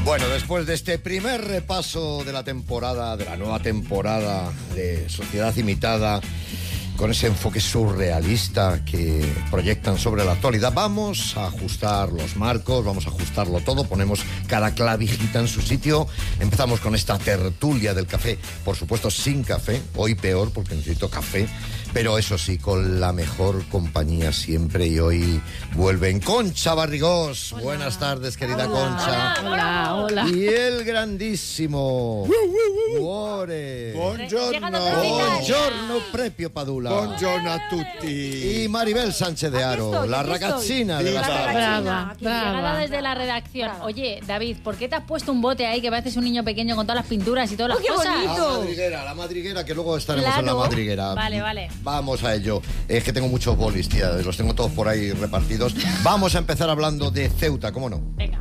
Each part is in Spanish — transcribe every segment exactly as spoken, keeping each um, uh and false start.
Bueno, después de este primer repaso de la temporada, de la nueva temporada de Sociedad Imitada, con ese enfoque surrealista que proyectan sobre la actualidad, vamos a ajustar los marcos, vamos a ajustarlo todo, ponemos cada clavijita en su sitio. Empezamos con esta tertulia del café, por supuesto sin café, hoy peor porque necesito café, pero eso sí, con la mejor compañía siempre, y hoy vuelven Concha Barrigós. Hola. Buenas tardes, querida Hola. Concha. Hola, hola. Y el grandísimo Cuore. Buongiorno. Buongiorno, Prepio Padula. Buongiorno a tutti. Y Maribel Sánchez de Aro, estoy, la aquí estoy. ragazzina de la Viva. tarde. Brava, Aquí, llegada brava. desde la redacción. Brava. Oye, David, ¿por qué te has puesto un bote ahí que pareces un niño pequeño con todas las pinturas y todas las ¡Oh, qué cosas? bonito! La madriguera, la madriguera, que luego estaremos Claro. en la madriguera. Vale, vale. Vamos a ello. Es que tengo muchos bolis, tía, los tengo todos por ahí repartidos. Vamos a empezar hablando de Ceuta, ¿cómo no? Venga.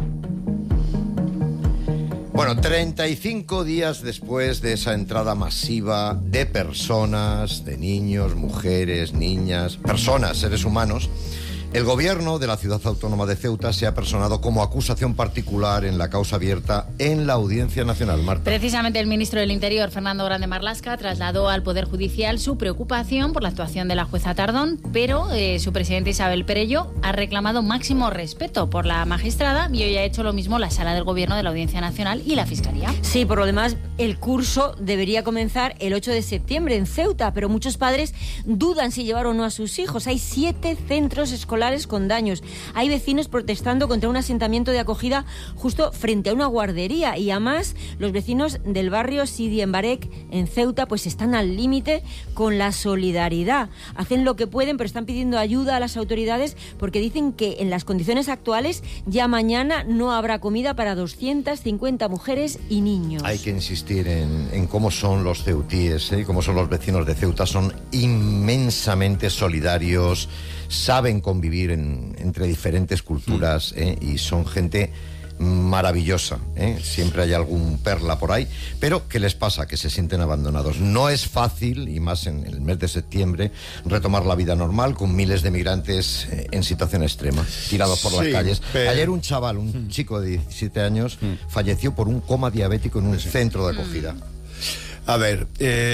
Bueno, treinta y cinco días después de esa entrada masiva de personas, de niños, mujeres, niñas, personas, seres humanos, el gobierno de la ciudad autónoma de Ceuta se ha personado como acusación particular en la causa abierta en la Audiencia Nacional. Marta. Precisamente el ministro del Interior, Fernando Grande Marlaska, trasladó al Poder Judicial su preocupación por la actuación de la jueza Tardón, pero eh, su presidenta Isabel Perello ha reclamado máximo respeto por la magistrada, y hoy ha hecho lo mismo la Sala del Gobierno de la Audiencia Nacional y la Fiscalía. Sí, por lo demás, el curso debería comenzar el ocho de septiembre en Ceuta, pero muchos padres dudan si llevar o no a sus hijos. Hay siete centros escolares con daños. Hay vecinos protestando contra un asentamiento de acogida justo frente a una guardería, y además los vecinos del barrio Sidi Embarek en Ceuta pues están al límite con la solidaridad. Hacen lo que pueden, pero están pidiendo ayuda a las autoridades porque dicen que en las condiciones actuales ya mañana no habrá comida para doscientas cincuenta mujeres y niños. Hay que insistir en, en cómo son los ceutíes, ¿eh? Cómo son los vecinos de Ceuta. Son inmensamente solidarios, saben convivir en, entre diferentes culturas, ¿eh? Y son gente maravillosa, ¿eh? Siempre hay algún perla por ahí, pero ¿qué les pasa? Que se sienten abandonados. No es fácil, y más en el mes de septiembre, retomar la vida normal con miles de migrantes eh, en situación extrema, tirados por Sí, las calles. pero... Ayer un chaval, un mm. chico de diecisiete años, mm. falleció por un coma diabético en un sí. centro de acogida. Mm. A ver,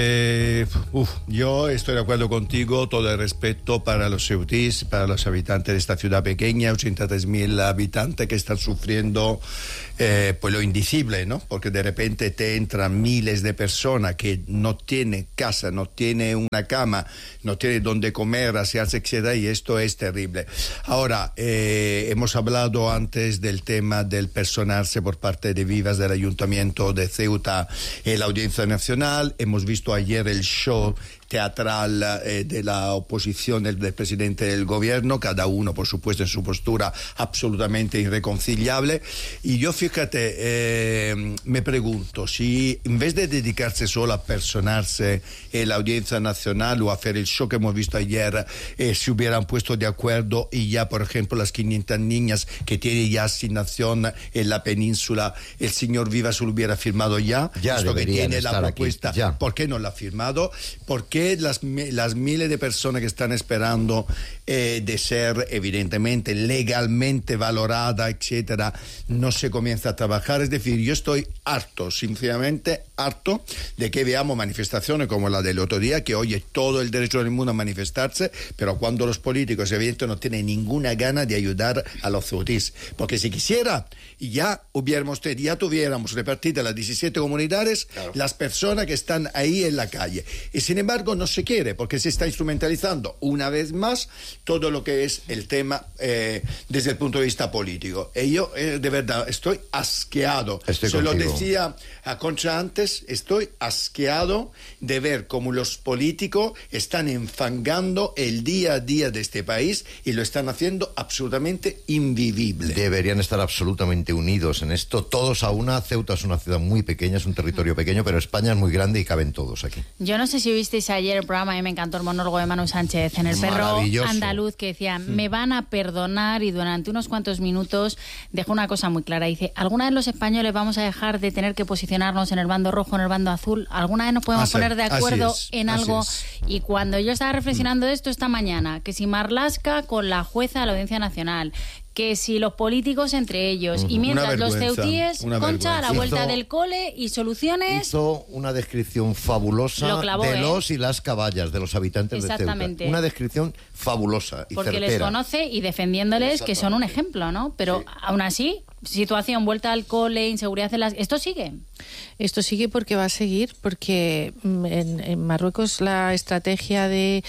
eh, uf, yo estoy de acuerdo contigo, todo el respeto para los ceutíes, para los habitantes de esta ciudad pequeña, ochenta y tres mil habitantes que están sufriendo eh, pues lo indecible, ¿no? Porque de repente te entran miles de personas que no tienen casa, no tienen una cama, no tienen dónde comer, asearse, etcétera, y esto es terrible. Ahora, eh, hemos hablado antes del tema del personarse por parte de Vivas del Ayuntamiento de Ceuta en la Audiencia Nacional. Hemos visto ayer el show teatral eh, de la oposición del, del presidente del gobierno, cada uno por supuesto en su postura absolutamente irreconciliable, y yo fíjate, eh, me pregunto si en vez de dedicarse solo a personarse en la Audiencia Nacional o a hacer el show que hemos visto ayer, eh, se hubieran puesto de acuerdo y ya por ejemplo las quinientas niñas que tienen ya asignación en la península, el señor Vivas lo hubiera firmado ya, ya esto que tiene la propuesta, aquí, ya. ¿Por qué no la ha firmado? ¿Por qué las, las miles de personas que están esperando eh, de ser evidentemente legalmente valorada, etcétera, no se comienza a trabajar? Es decir, yo estoy harto, sinceramente harto de que veamos manifestaciones como la del otro día, que oye todo el derecho del mundo a manifestarse, pero cuando los políticos evidentemente no tienen ninguna gana de ayudar a los ceutíes, porque si quisiera ya hubiéramos ya tuviéramos repartidas las diecisiete comunidades, claro, las personas que están ahí en la calle, y sin embargo no se quiere porque se está instrumentalizando una vez más todo lo que es el tema eh, desde el punto de vista político, y yo eh, de verdad estoy asqueado. Estoy se contigo. Lo decía a Concha antes, estoy asqueado de ver cómo los políticos están enfangando el día a día de este país y lo están haciendo absolutamente invivible. Deberían estar absolutamente unidos en esto, todos a una. Ceuta es una ciudad muy pequeña, es un territorio pequeño, pero España es muy grande y caben todos aquí. Yo no sé si visteis ayer el programa, a mí me encantó el monólogo de Manu Sánchez en El Perro Andaluz, que decía, mm. me van a perdonar, y durante unos cuantos minutos dejó una cosa muy clara, dice, ¿alguna vez los españoles vamos a dejar de tener que posicionarnos en el bando rojo, en el bando azul? ¿Alguna vez nos podemos así, poner de acuerdo es, en algo? Es. Y cuando yo estaba reflexionando de esto esta mañana, que si Marlaska con la jueza de la Audiencia Nacional, que si los políticos entre ellos, y mientras los ceutíes, Concha, a la vuelta hizo, del cole y soluciones... Hizo una descripción fabulosa clavó, de ¿eh? los y las caballas, de los habitantes de Ceuta. Una descripción fabulosa y porque certera. les conoce y defendiéndoles que son un ejemplo, ¿no? Pero sí. Aún así, situación, vuelta al cole, inseguridad en las... ¿Esto sigue? Esto sigue porque va a seguir, porque en, en Marruecos la estrategia de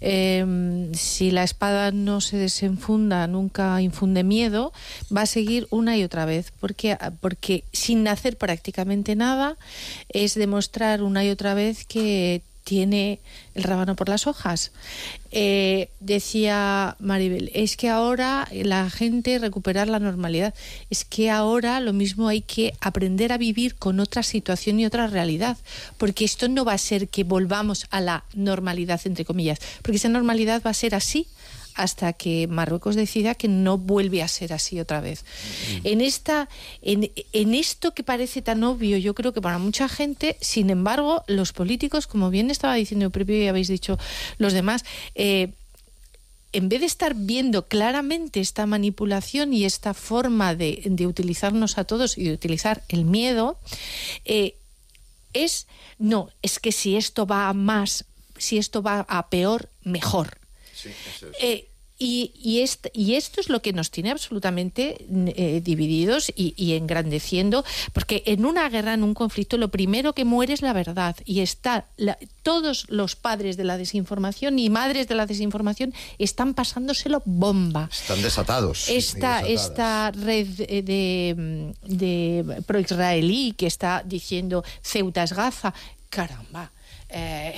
eh, si la espada no se desenfunda, nunca infunde miedo, va a seguir una y otra vez, porque, porque sin hacer prácticamente nada es demostrar una y otra vez que tiene el rábano por las hojas. Eh, decía Maribel, es que ahora la gente recuperar la normalidad, es que ahora lo mismo hay que aprender a vivir con otra situación y otra realidad, porque esto no va a ser que volvamos a la normalidad, entre comillas, porque esa normalidad va a ser así hasta que Marruecos decida que no vuelve a ser así otra vez. Mm. En esta, en, en esto que parece tan obvio, yo creo que para mucha gente, sin embargo, los políticos, como bien estaba diciendo Pepe y habéis dicho los demás, eh, en vez de estar viendo claramente esta manipulación y esta forma de, de utilizarnos a todos y de utilizar el miedo, eh, es, no, es que si esto va a más, si esto va a peor, mejor. Sí, eso es. Eh, y, y, este, y esto es lo que nos tiene absolutamente eh, divididos y, y engrandeciendo, porque en una guerra, en un conflicto, lo primero que muere es la verdad, y está la, todos los padres de la desinformación y madres de la desinformación están pasándoselo bomba. Están desatados. Esta, esta red de, de, de pro-israelí que está diciendo Ceuta es Gaza, caramba. Eh,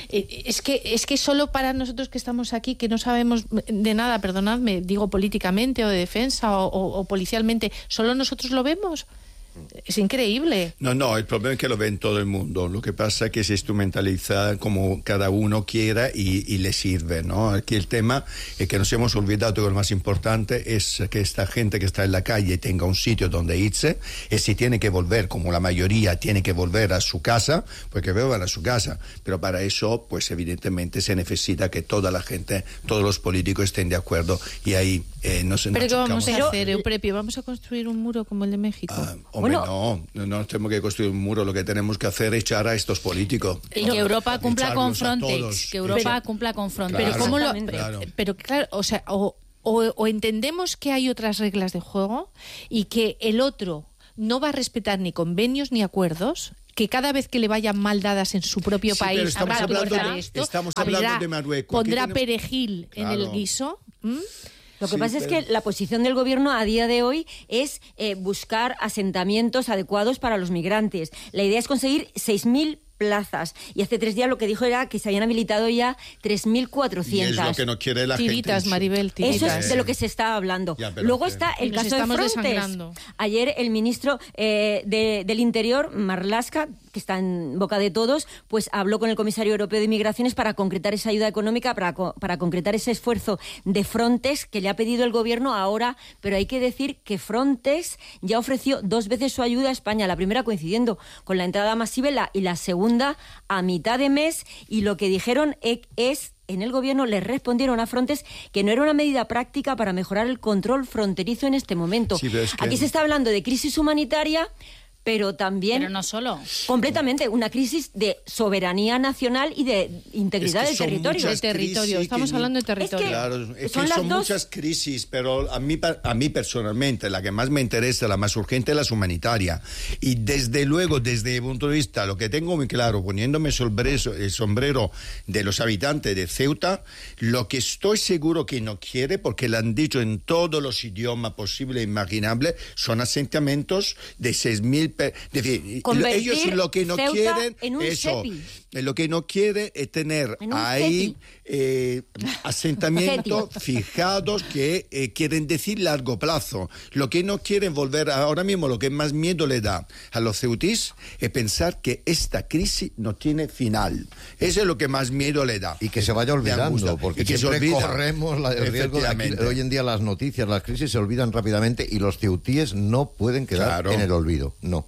es que es que solo para nosotros que estamos aquí, que no sabemos de nada, perdonadme, digo políticamente o de defensa o, o, o policialmente, solo nosotros lo vemos. Es increíble. No, no, el problema es que lo ve en todo el mundo. Lo que pasa es que se instrumentaliza como cada uno quiera y, y le sirve, ¿no? Aquí el tema es que nos hemos olvidado que lo más importante es que esta gente que está en la calle tenga un sitio donde irse, y si tiene que volver, como la mayoría tiene que volver a su casa, pues que vuelvan a su casa. Pero para eso, pues evidentemente se necesita que toda la gente, todos los políticos estén de acuerdo, y ahí eh, nos Pero ¿qué vamos a Pero, hacer, Euprepio? ¿Vamos a construir un muro como el de México? Ah, hombre, bueno, no, no, no tenemos que construir un muro, lo que tenemos que hacer es echar a estos políticos. Y que Europa cumpla con Frontex, todos, que Europa pero, cumpla con Frontex. Pero cómo lo, claro. pero claro, o sea, o, o, o entendemos que hay otras reglas de juego y que el otro no va a respetar ni convenios ni acuerdos, que cada vez que le vayan mal dadas en su propio sí, país, estamos habrá hablando, de esto, estamos abrirá, hablando de Marruecos. pondrá tenemos... perejil claro. en el guiso. ¿Mm? Lo que sí, pasa pero... es que la posición del gobierno a día de hoy es eh, buscar asentamientos adecuados para los migrantes. La idea es conseguir seis mil plazas. Y hace tres días lo que dijo era que se habían habilitado ya tres mil cuatrocientas. Y es lo que no quiere la tiritas, gente. Maribel, tiritas. Eso es de lo que se está hablando. Ya, Luego que... está el Nos caso de Frontex. Desangrando. Ayer el ministro eh, de, del Interior, Marlaska, que está en boca de todos, pues habló con el comisario europeo de Migraciones para concretar esa ayuda económica, para, para concretar ese esfuerzo de Frontex que le ha pedido el gobierno ahora, pero hay que decir que Frontex ya ofreció dos veces su ayuda a España, la primera coincidiendo con la entrada masiva y la, y la segunda a mitad de mes, y lo que dijeron es... En el gobierno les respondieron a Frontex que no era una medida práctica para mejorar el control fronterizo en este momento. Sí, es que... Aquí se está hablando de crisis humanitaria, pero también... Pero no solo. Completamente, una crisis de soberanía nacional y de integridad es que del territorio. De territorio, estamos hablando de territorio. Es que, claro, es son, que las son dos... muchas crisis, pero a mí, a mí personalmente la que más me interesa, la más urgente, es la humanitaria. Y desde luego, desde mi punto de vista, lo que tengo muy claro, poniéndome el sombrero de los habitantes de Ceuta, lo que estoy seguro que no quiere, porque lo han dicho en todos los idiomas posibles e imaginables, son asentamientos de seis mil... Es decir, ellos lo que no Ceuta quieren en un eso, cepi. lo que no quiere es tener ahí eh, asentamientos fijados que eh, quieren decir largo plazo. Lo que no quieren volver a, ahora mismo, lo que más miedo le da a los ceutíes es pensar que esta crisis no tiene final. Eso es lo que más miedo le da. Y que se vaya olvidando, porque que siempre se olvida. corremos la, el riesgo de aquí, hoy en día las noticias, las crisis se olvidan rápidamente y los ceutíes no pueden quedar claro. en el olvido. No.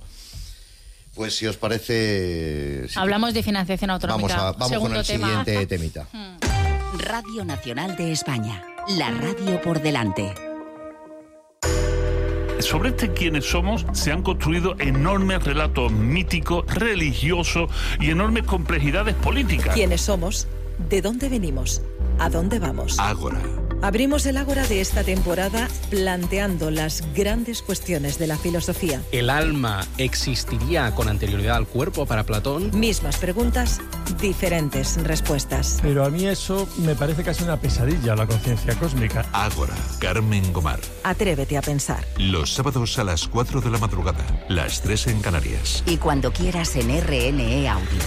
Pues si os parece... Si Hablamos de financiación autonómica. Vamos, a, vamos con el tema. siguiente temita. Radio Nacional de España. La radio por delante. Sobre este quiénes somos se han construido enormes relatos míticos, religiosos y enormes complejidades políticas. ¿Quiénes somos? ¿De dónde venimos? ¿A dónde vamos? Ágora. Abrimos el Ágora de esta temporada planteando las grandes cuestiones de la filosofía. ¿El alma existiría con anterioridad al cuerpo para Platón? Mismas preguntas, diferentes respuestas. Pero a mí eso me parece casi una pesadilla, la conciencia cósmica. Ágora, Carmen Gomar. Atrévete a pensar. Los sábados a las cuatro de la madrugada, las tres en Canarias. Y cuando quieras en R N E Audio.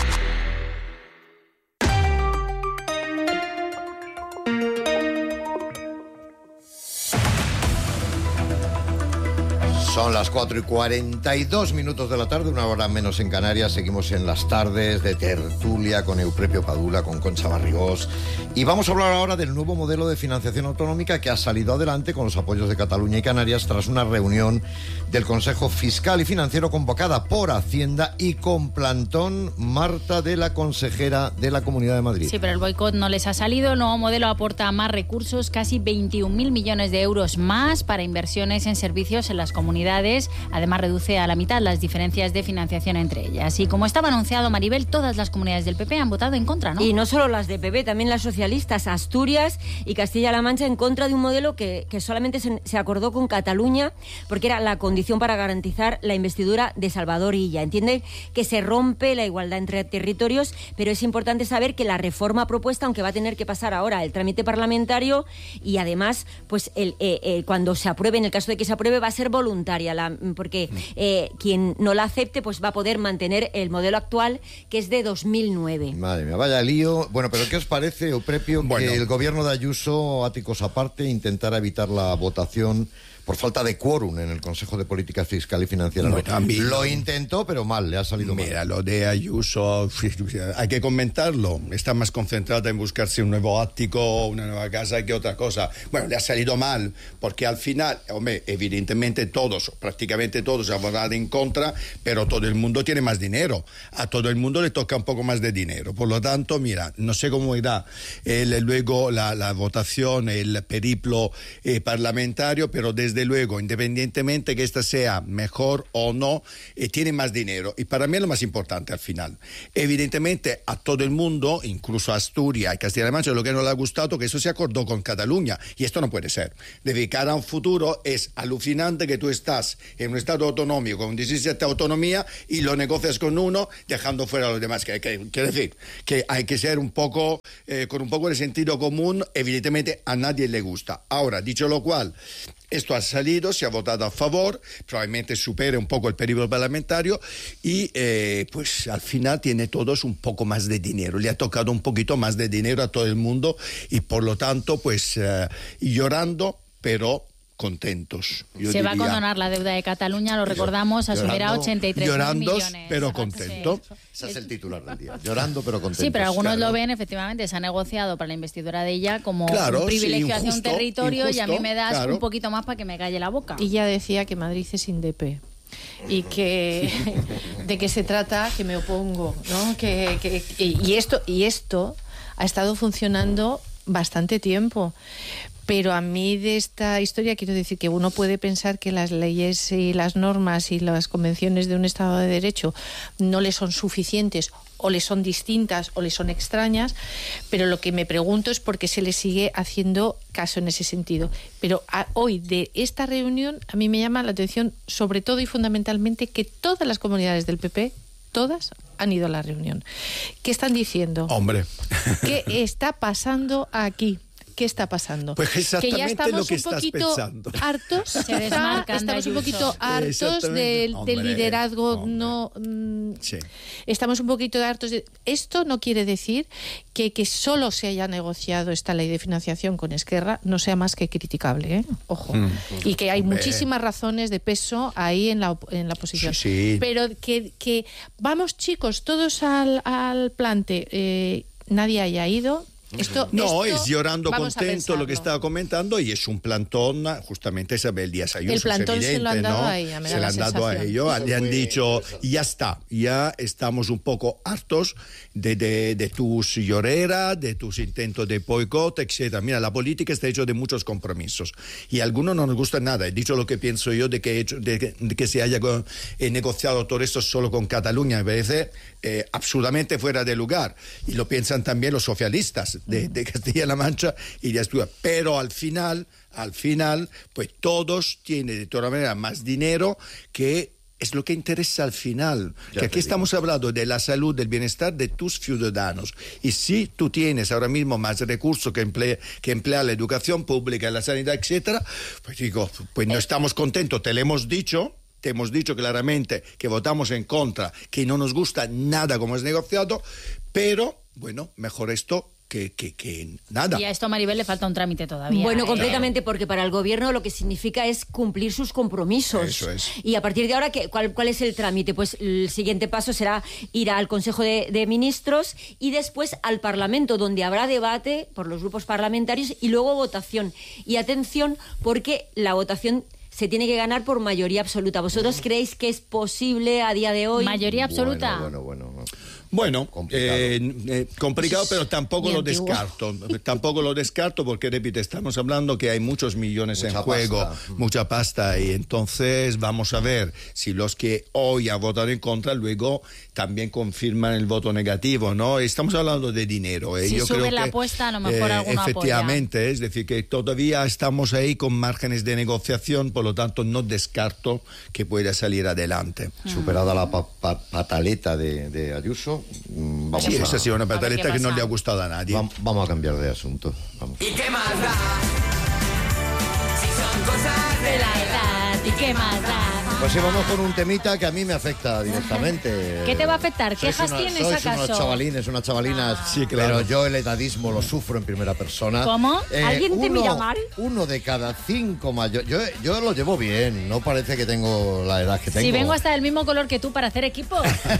Son las cuatro y cuarenta y dos minutos de la tarde, una hora menos en Canarias. Seguimos en las tardes de tertulia con Euprepio Padula, con Concha Barrigós. Y vamos a hablar ahora del nuevo modelo de financiación autonómica que ha salido adelante con los apoyos de Cataluña y Canarias tras una reunión del Consejo Fiscal y Financiero convocada por Hacienda y con plantón, Marta, de la consejera de la Comunidad de Madrid. Sí, pero el boicot no les ha salido. El nuevo modelo aporta más recursos, casi veintiún mil millones de euros más para inversiones en servicios en las comunidades. Además, reduce a la mitad las diferencias de financiación entre ellas. Y como estaba anunciado, Maribel, todas las comunidades del P P han votado en contra, ¿no? Y no solo las de P P, también las socialistas, Asturias y Castilla-La Mancha, en contra de un modelo que, que solamente se, se acordó con Cataluña, porque era la condición para garantizar la investidura de Salvador Illa. Entiende que se rompe la igualdad entre territorios, pero es importante saber que la reforma propuesta, aunque va a tener que pasar ahora el trámite parlamentario, y además, pues el, eh, eh, cuando se apruebe, en el caso de que se apruebe, va a ser voluntaria. La, porque eh, quien no la acepte pues va a poder mantener el modelo actual, que es de dos mil nueve. Madre mía, vaya lío. Bueno, pero ¿qué os parece, Euprepio, bueno. que el gobierno de Ayuso, áticos aparte, intentara evitar la votación por falta de quórum en el Consejo de Política Fiscal y Financiera? Bueno, a mí lo no. intentó, pero mal, le ha salido Mira, mal. lo de Ayuso, hay que comentarlo. Está más concentrada en buscarse un nuevo ático, una nueva casa que otra cosa. Bueno, le ha salido mal, porque al final, hombre, evidentemente todos, prácticamente todos han votado en contra, pero todo el mundo tiene más dinero. A todo el mundo le toca un poco más de dinero. Por lo tanto, mira, no sé cómo irá el, luego la, la votación, el periplo eh, parlamentario, pero desde Desde luego, independientemente que esta sea mejor o no, eh, tiene más dinero. Y para mí es lo más importante al final. Evidentemente, a todo el mundo, incluso a Asturias y Castilla-La Mancha, lo que no le ha gustado que eso se acordó con Cataluña. Y esto no puede ser. De cara a un futuro, es alucinante que tú estás en un estado autonómico con diecisiete autonomías y lo negocias con uno, dejando fuera a los demás. Que, que, quiere decir que hay que ser un poco, eh, con un poco de sentido común. Evidentemente, a nadie le gusta. Ahora, dicho lo cual, esto ha salido, se ha votado a favor, probablemente supere un poco el periodo parlamentario y eh, pues al final tiene todos un poco más de dinero, le ha tocado un poquito más de dinero a todo el mundo y por lo tanto pues eh, llorando, pero contentos. Yo Se diría, va a condonar la deuda de Cataluña, lo recordamos, asumirá ochenta y tres mil millones. Pero contento. Sí. Ese es el titular del día. Llorando pero contento. Sí, pero algunos claro. lo ven, efectivamente, se ha negociado para la investidura de ella como claro, un privilegio sí, hacia un territorio injusto, y a mí me das claro. un poquito más para que me calle la boca. Y ya decía que Madrid es INDEP. Y que de qué se trata, que me opongo, ¿no? Que, que, y esto y esto ha estado funcionando bastante tiempo. Pero a mí de esta historia quiero decir que uno puede pensar que las leyes y las normas y las convenciones de un Estado de Derecho no le son suficientes o le son distintas o le son extrañas, pero lo que me pregunto es por qué se le sigue haciendo caso en ese sentido. Pero a, hoy de esta reunión a mí me llama la atención sobre todo y fundamentalmente que todas las comunidades del P P, todas, han ido a la reunión. ¿Qué están diciendo? Hombre. ¿Qué está pasando aquí? ¿Qué está pasando? Pues exactamente que ya estamos lo que un estás poquito pensando. hartos, Se desmarcan estamos de un poquito hartos del, Hombre, del liderazgo. hombre. No, mm, Sí. Estamos un poquito hartos de. Esto no quiere decir que, que solo se haya negociado esta ley de financiación con Esquerra no sea más que criticable, ¿eh? Ojo. Mm. Y que hay Hombre. muchísimas razones de peso ahí en la, op- en la posición. Sí, sí. Pero que, que vamos chicos, todos al, al plante. Eh, nadie haya ido. Esto, no, esto, es llorando vamos a contento pensarlo. lo que estaba comentando y es un plantón, justamente Isabel Díaz Ayuso. El plantón es evidente, se lo han dado ¿no? a ella, me da Se lo la han dado a sensación. ellos, le han dicho, ya está, ya estamos un poco hartos de, de, de tus lloreras, de tus intentos de boicot, etcétera. Mira, la política está hecha de muchos compromisos y a algunos no nos gusta nada. He dicho lo que pienso yo de que, he hecho, de que, de que se haya eh, negociado todo esto solo con Cataluña, me parece eh, absurdamente fuera de lugar. Y lo piensan también los socialistas de, de Castilla-La Mancha y de Asturias. Pero al final, al final, pues todos tienen de todas maneras más dinero, que es lo que interesa al final. Ya Que aquí te estamos hablando de la salud, del bienestar de tus ciudadanos. Y si tú tienes ahora mismo más recursos que emplear que emplea la educación pública, la sanidad, etcétera, pues digo, pues no estamos contentos, te lo hemos dicho. Te hemos dicho claramente que votamos en contra, que no nos gusta nada como es negociado, pero bueno, mejor esto que, que, que nada. Y a esto, Maribel, le falta un trámite todavía. Bueno, ¿eh? completamente, porque para el gobierno lo que significa es cumplir sus compromisos. Eso es. Y a partir de ahora, ¿qué, cuál, ¿cuál es el trámite? Pues el siguiente paso será ir al Consejo de, de Ministros y después al Parlamento, donde habrá debate por los grupos parlamentarios y luego votación. Y atención, porque la votación se tiene que ganar por mayoría absoluta. ¿Vosotros creéis que es posible a día de hoy? ¿Mayoría absoluta? Bueno, bueno, bueno. Bueno, Complicado. eh, eh, complicado, pero tampoco Muy lo antiguo. descarto. Tampoco lo descarto porque, repito, estamos hablando que hay muchos millones Mucha en juego, pasta. mucha pasta, y entonces vamos a ver si los que hoy han votado en contra luego también confirman el voto negativo, ¿no? Estamos hablando de dinero. ¿eh? Si Yo sube creo la que, apuesta, a lo mejor alguno apoya. efectivamente, es decir, que todavía estamos ahí con márgenes de negociación, por lo tanto no descarto que pueda salir adelante. Superada la pa- pa- pataleta de, de Ayuso, mm, vamos, Sí, a, esa ha sido una A ver pataleta qué que no pasa. le ha gustado a nadie. vam- vamos a cambiar de asunto. Vamos. ¿Y qué más da? Si son cosas De la edad, ¿y qué más da? Pues sí, vamos con un temita que a mí me afecta directamente. ¿Qué te va a afectar? Sois ¿Quejas una- tienes, sois acaso? unos chavalines, unas chavalinas. Sí, claro. Pero yo el edadismo lo sufro en primera persona. ¿Cómo? ¿Alguien te uno- mira mal? Uno de cada cinco mayores. Yo, yo lo llevo bien, no parece que tengo la edad que tengo. Si vengo hasta del mismo color que tú para hacer equipo.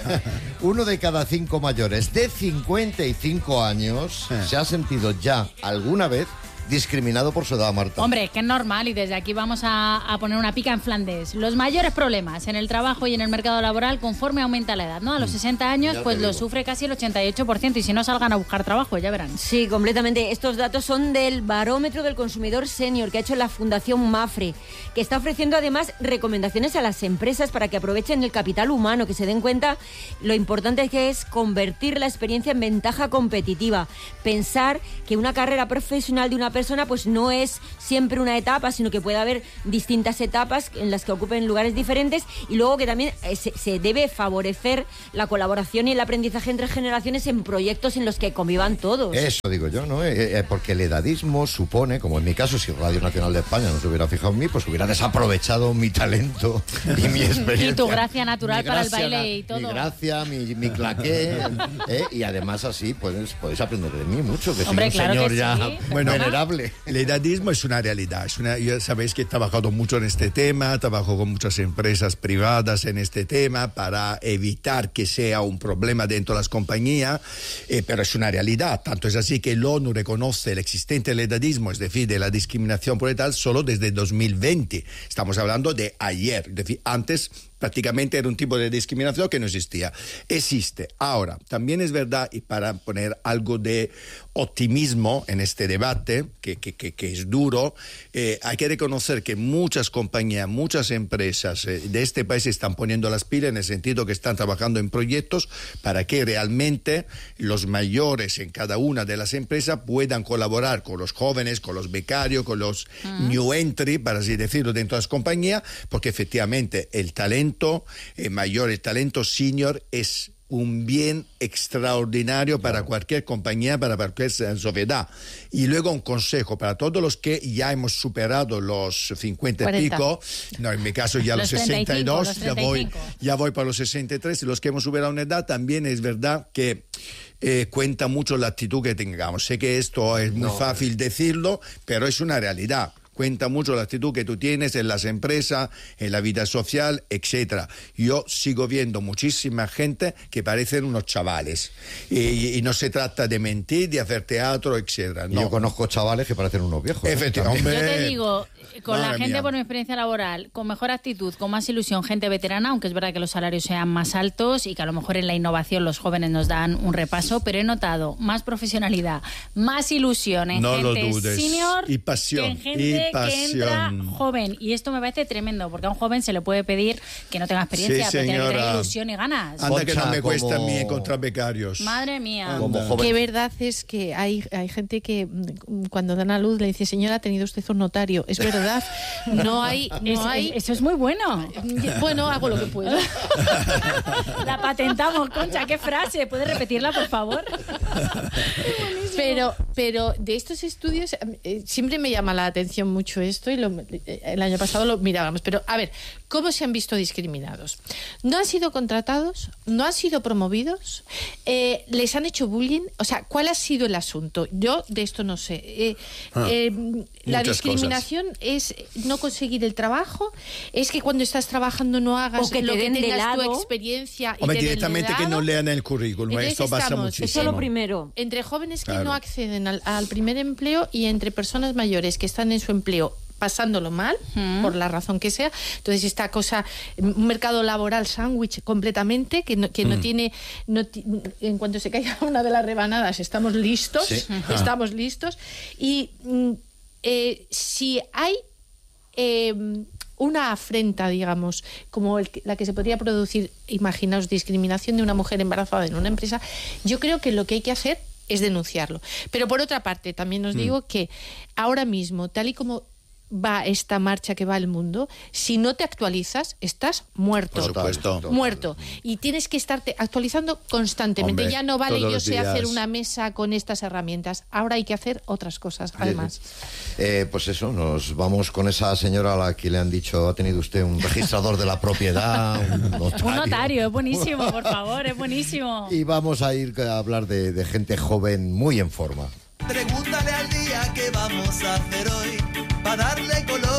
Uno de cada cinco mayores de cincuenta y cinco años Eh. se ha sentido ya alguna vez discriminado por su edad, Marta. Hombre, que es normal, y desde aquí vamos a, a poner una pica en Flandes. Los mayores problemas en el trabajo y en el mercado laboral conforme aumenta la edad, ¿no? A los sesenta años, Ya te pues lo digo. sufre casi el ochenta y ocho por ciento, y si no, salgan a buscar trabajo, ya verán. Sí, completamente. Estos datos son del Barómetro del Consumidor Senior que ha hecho la Fundación Mafre, que está ofreciendo además recomendaciones a las empresas para que aprovechen el capital humano, que se den cuenta lo importante que es convertir la experiencia en ventaja competitiva. Pensar que una carrera profesional de una persona pues no es siempre una etapa, sino que puede haber distintas etapas en las que ocupen lugares diferentes, y luego que también eh, se, se debe favorecer la colaboración y el aprendizaje entre generaciones en proyectos en los que convivan todos. Eso digo yo, ¿no? Eh, eh, porque el edadismo supone, como en mi caso, si Radio Nacional de España no se hubiera fijado en mí, pues hubiera desaprovechado mi talento y mi experiencia. Y tu gracia natural Mi para el gracia, baile y todo. Mi gracia, mi, mi claqué. ¿eh? Y además así puedes, podéis aprender de mí mucho, que Hombre, soy un claro señor que ya sí. Bueno, venerable. El edadismo es una realidad. Es una, ya sabéis que he trabajado mucho en este tema, trabajo con muchas empresas privadas en este tema para evitar que sea un problema dentro de las compañías, eh, pero es una realidad. Tanto es así que el ONU reconoce el existente del edadismo, es decir, de la discriminación por edad, solo desde dos mil veinte. Estamos hablando de ayer, es decir, antes prácticamente era un tipo de discriminación que no existía. Existe. Ahora, también es verdad, y para poner algo de optimismo en este debate, que, que, que, que es duro, eh, hay que reconocer que muchas compañías, muchas empresas eh, de este país están poniendo las pilas en el sentido que están trabajando en proyectos para que realmente los mayores en cada una de las empresas puedan colaborar con los jóvenes, con los becarios, con los uh-huh. new entry, para así decirlo, dentro de las compañías, porque efectivamente el talento eh, mayor, el talento senior es un bien extraordinario para cualquier compañía, para cualquier sociedad. Y luego un consejo para todos los que ya hemos superado los cincuenta y cuarenta. Pico, no, en mi caso ya los, los sesenta y dos, los ya voy, ya voy para los sesenta y tres, y los que hemos superado una edad, también es verdad que eh, cuenta mucho la actitud que tengamos. Sé que esto es muy no, fácil decirlo, pero es una realidad. cuenta mucho la actitud que tú tienes en las empresas, en la vida social, etcétera. Yo sigo viendo muchísima gente que parecen unos chavales y, y no se trata de mentir, de hacer teatro, etcétera. No. Yo conozco chavales que parecen unos viejos. Efectivamente. Yo te digo, con Madre la gente mía. por mi experiencia laboral, con mejor actitud, con más ilusión, gente veterana, aunque es verdad que los salarios sean más altos y que a lo mejor en la innovación los jóvenes nos dan un repaso, pero he notado más profesionalidad, más ilusión en No lo gente dudes. senior Y pasión, que en gente y que entra pasión. joven. Y esto me parece tremendo, porque a un joven se le puede pedir que no tenga experiencia, Sí, pero tiene que tener señora. ilusión y ganas. Anda que no Concha, me cuesta a como- mí encontrar becarios. Madre mía. Como Anda. joven. Que verdad es que hay, hay gente que mm, cuando dan a luz le dice, señora, ha tenido usted un notario. Es verdad, no hay... No Es- hay Eso es muy bueno. bueno, hago lo que puedo. La patentamos, Concha, qué frase. ¿Puedes repetirla, por favor? Pero, pero de estos estudios eh, siempre me llama la atención mucho esto y lo- eh, el año pasado lo mirábamos. Pero, a ver, ¿cómo se han visto discriminados? No han sido contratados, no han sido promovidos, eh, les han hecho bullying. O sea, ¿cuál ha sido el asunto? Yo de esto no sé. Eh, Ah, eh, la muchas discriminación es no conseguir el trabajo, es que cuando estás trabajando no hagas O que te lo que den de tengas tu lado. experiencia y Hombre, te den de directamente que lado. no lean el currículum. Entonces Esto pasa estamos- muchísimo. Eso es lo primero. Entre jóvenes que Claro. no acceden al, al primer empleo y entre personas mayores que están en su empleo pasándolo mal, Mm. por la razón que sea. Entonces esta cosa, un mercado laboral sándwich completamente, que no, que no Mm. tiene, no ti- en cuanto se caiga una de las rebanadas estamos listos, Sí. estamos listos. Y mm, eh, si hay eh, una afrenta, digamos, como el que- la que se podría producir, imaginaos, discriminación de una mujer embarazada en una empresa, yo creo que lo que hay que hacer es denunciarlo. Pero por otra parte, también os Mm. digo que ahora mismo, tal y como va esta marcha que va el mundo, si no te actualizas, estás muerto. Por supuesto. Total. Muerto. Y tienes que estarte actualizando constantemente. Hombre, ya no vale todos yo los sé días. hacer una mesa con estas herramientas. Ahora hay que hacer otras cosas, además. Eh, pues eso, nos vamos con esa señora a la que le han dicho, ha tenido usted un registrador de la propiedad, un notario. Un notario, es buenísimo, por favor, es buenísimo. Y vamos a ir a hablar de, de gente joven muy en forma. Pregúntale al día qué vamos a hacer hoy para darle color.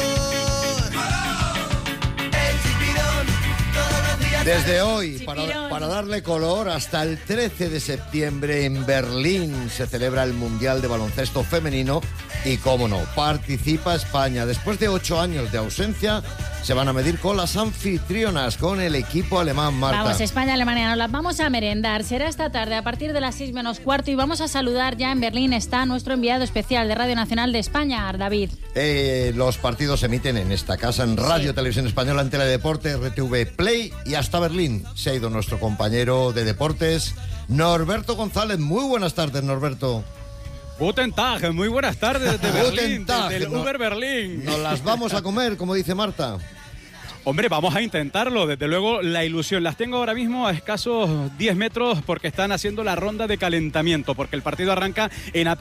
El chipirón, todos los días. Desde hoy, para, Chipirón. para darle color, hasta el trece de septiembre en Berlín se celebra el Mundial de Baloncesto Femenino y, cómo no, participa España. Después de ocho años de ausencia, se van a medir con las anfitrionas, con el equipo alemán, Marta. Vamos, España, Alemania, nos las vamos a merendar. Será esta tarde a partir de las seis menos cuarto y vamos a saludar ya en Berlín. Está nuestro enviado especial de Radio Nacional de España, David. Eh, los partidos se emiten en esta casa, en Radio Sí. Televisión Española, en Teledeporte, R T V Play, y hasta Berlín se ha ido nuestro compañero de deportes, Norberto González. Muy buenas tardes, Norberto. Guten Tag, muy buenas tardes desde Guten Berlín, Tag, desde el no- Uber Berlín. Nos las vamos a comer, como dice Marta. Hombre, vamos a intentarlo, desde luego la ilusión. Las tengo ahora mismo a escasos diez metros porque están haciendo la ronda de calentamiento, porque el partido arranca en apenas